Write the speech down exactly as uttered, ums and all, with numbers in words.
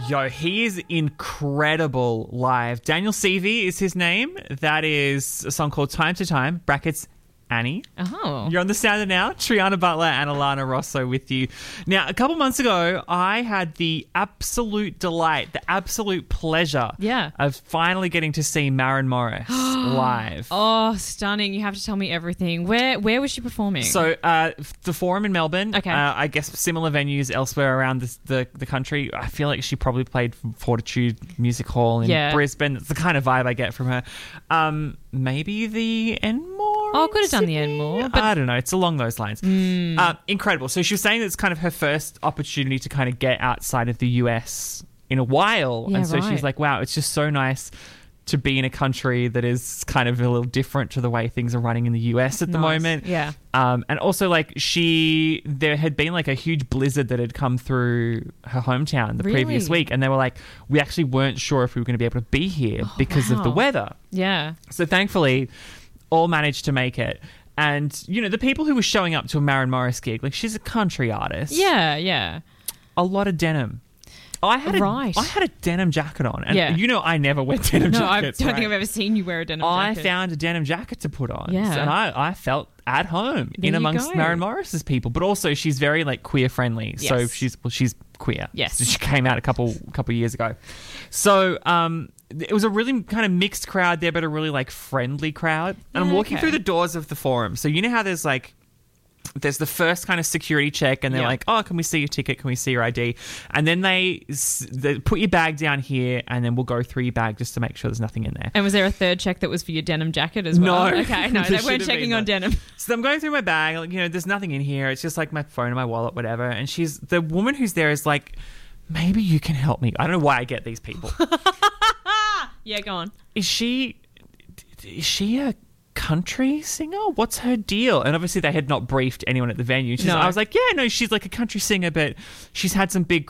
Yo, he is incredible live. Daniel Seavey is his name. That is a song called Time to Time, brackets Annie. Oh. You're on the Sounder now. Triana Butler and Alana Rosso with you. Now, a couple months ago, I had the absolute delight, the absolute pleasure Yeah. of finally getting to see Maren Morris live. Oh, stunning. You have to tell me everything. Where where was she performing? So, uh, the Forum in Melbourne, Okay. uh, I guess similar venues elsewhere around the, the the country. I feel like she probably played Fortitude Music Hall in Yeah. Brisbane. It's the kind of vibe I get from her. Um, maybe the Enmore? Oh, could have done the Sydney? Enmore, but- I don't know. It's along those lines. Mm. Uh, incredible. So she was saying that it's kind of her first opportunity to kind of get outside of the U S in a while. Yeah, and so right. she's like, wow, it's just so nice to be in a country that is kind of a little different to the way things are running in the U S at the Nice. moment. Yeah. Um, and also, like, she, there had been like a huge blizzard that had come through her hometown the Really? previous week. And they were like, we actually weren't sure if we were going to be able to be here Oh, because of the wow. weather. Yeah. So thankfully, all managed to make it. And, you know, the people who were showing up to a Maren Morris gig, like, she's a country artist. Yeah, yeah. A lot of denim. I had Right. a, I had a denim jacket on. And Yeah. you know I never wear denim No, I jackets. don't right? think I've ever seen you wear a denim I jacket. found a denim jacket to put on. Yeah. And I, I felt at home There in you amongst go. Maren Morris's people. But also she's very like queer friendly. So Yes. she's well, she's queer. Yes. So she came out a couple couple years ago. So um it was a really kind of mixed crowd there, but a really like friendly crowd. And I'm Yeah, walking okay. through the doors of the Forum. So you know how there's like there's the first kind of security check and they're Yeah. like, oh, can we see your ticket? Can we see your I D? And then they, s- they put your bag down here and then we'll go through your bag just to make sure there's nothing in there. And was there a third check that was for your denim jacket as well? No. Okay, no, There they should weren't have checking been on that. denim. So I'm going through my bag, like, you know, there's nothing in here. It's just like my phone and my wallet, whatever. And she's, the woman who's there is like, maybe you can help me. I don't know why I get these people. Yeah, go on. Is she, is she a country singer? What's her deal? And obviously they had not briefed anyone at the venue. She's, No. I was like, yeah, no, she's like a country singer, but she's had some big